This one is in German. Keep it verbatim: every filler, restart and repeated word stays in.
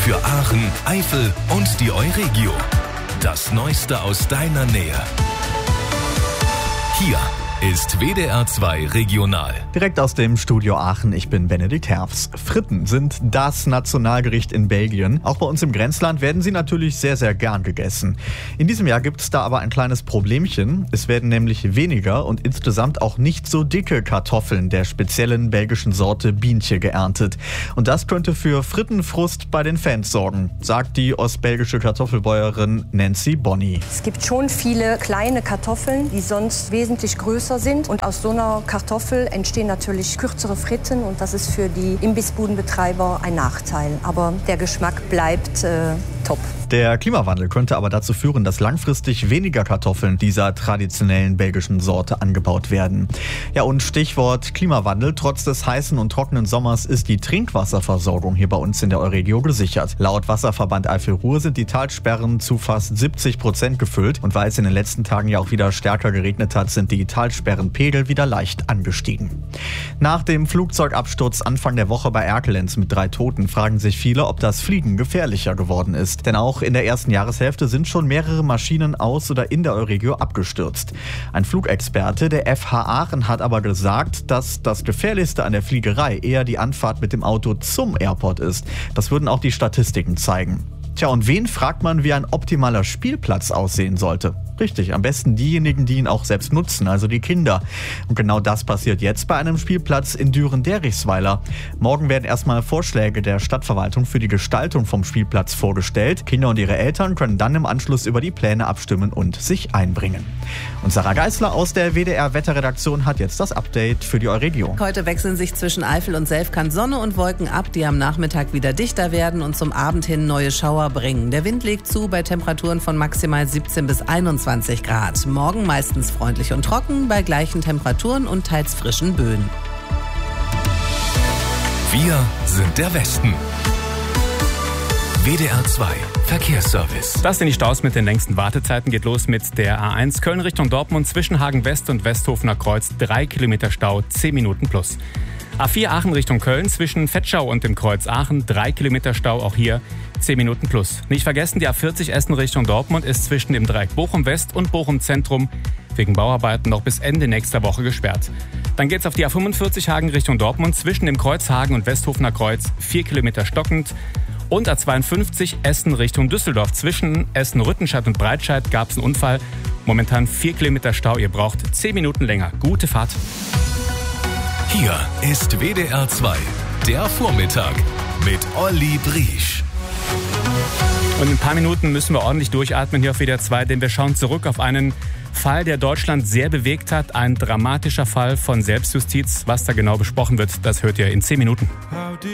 Für Aachen, Eifel und die Euregio. Das Neueste aus deiner Nähe. Hier ist W D R zwei Regional. Direkt aus dem Studio Aachen, ich bin Benedikt Herfs. Fritten sind das Nationalgericht in Belgien. Auch bei uns im Grenzland werden sie natürlich sehr, sehr gern gegessen. In diesem Jahr gibt es da aber ein kleines Problemchen. Es werden nämlich weniger und insgesamt auch nicht so dicke Kartoffeln der speziellen belgischen Sorte Bientje geerntet. Und das könnte für Frittenfrust bei den Fans sorgen, sagt die ostbelgische Kartoffelbäuerin Nancy Bonny. Es gibt schon viele kleine Kartoffeln, die sonst wesentlich größer sind. Und aus so einer Kartoffel entstehen natürlich kürzere Fritten und das ist für die Imbissbudenbetreiber ein Nachteil. Aber der Geschmack bleibt äh, top. Der Klimawandel könnte aber dazu führen, dass langfristig weniger Kartoffeln dieser traditionellen belgischen Sorte angebaut werden. Ja, und Stichwort Klimawandel. Trotz des heißen und trockenen Sommers ist die Trinkwasserversorgung hier bei uns in der Euregio gesichert. Laut Wasserverband Eifel-Ruhr sind die Talsperren zu fast siebzig Prozent gefüllt. Und weil es in den letzten Tagen ja auch wieder stärker geregnet hat, sind die Talsperrenpegel wieder leicht angestiegen. Nach dem Flugzeugabsturz Anfang der Woche bei Erkelenz mit drei Toten fragen sich viele, ob das Fliegen gefährlicher geworden ist. Denn auch in der ersten Jahreshälfte sind schon mehrere Maschinen aus oder in der Euregio abgestürzt. Ein Flugexperte der F H Aachen hat aber gesagt, dass das Gefährlichste an der Fliegerei eher die Anfahrt mit dem Auto zum Airport ist. Das würden auch die Statistiken zeigen. Tja, und wen fragt man, wie ein optimaler Spielplatz aussehen sollte? Richtig, am besten diejenigen, die ihn auch selbst nutzen, also die Kinder. Und genau das passiert jetzt bei einem Spielplatz in Düren-Derichsweiler. Morgen werden erstmal Vorschläge der Stadtverwaltung für die Gestaltung vom Spielplatz vorgestellt. Kinder und ihre Eltern können dann im Anschluss über die Pläne abstimmen und sich einbringen. Und Sarah Geisler aus der W D R-Wetterredaktion hat jetzt das Update für die Euregio. Heute wechseln sich zwischen Eifel und Selfkant Sonne und Wolken ab, die am Nachmittag wieder dichter werden und zum Abend hin neue Schauer bringen. Der Wind legt zu bei Temperaturen von maximal siebzehn bis einundzwanzig Grad. Morgen meistens freundlich und trocken, bei gleichen Temperaturen und teils frischen Böen. Wir sind der Westen. W D R zwei Verkehrsservice. Das sind die Staus mit den längsten Wartezeiten. Geht los mit der A eins Köln Richtung Dortmund zwischen Hagen West und Westhofener Kreuz. Drei Kilometer Stau, zehn Minuten plus. A vier Aachen Richtung Köln zwischen Vetschau und dem Kreuz Aachen. Drei Kilometer Stau, auch hier zehn Minuten plus. Nicht vergessen, die A vierzig Essen Richtung Dortmund ist zwischen dem Dreieck Bochum West und Bochum Zentrum wegen Bauarbeiten noch bis Ende nächster Woche gesperrt. Dann geht's auf die A fünfundvierzig Hagen Richtung Dortmund zwischen dem Kreuz Hagen und Westhofener Kreuz. Vier Kilometer stockend. Und A zweiundfünfzig Essen Richtung Düsseldorf. Zwischen Essen-Rüttenscheid und Breitscheid gab es einen Unfall. Momentan vier Kilometer Stau. Ihr braucht zehn Minuten länger. Gute Fahrt. Hier ist W D R zwei, der Vormittag mit Olli Briesch. Und in ein paar Minuten müssen wir ordentlich durchatmen hier auf W D R zwei, denn wir schauen zurück auf einen Fall, der Deutschland sehr bewegt hat. Ein dramatischer Fall von Selbstjustiz. Was da genau besprochen wird, das hört ihr in zehn Minuten.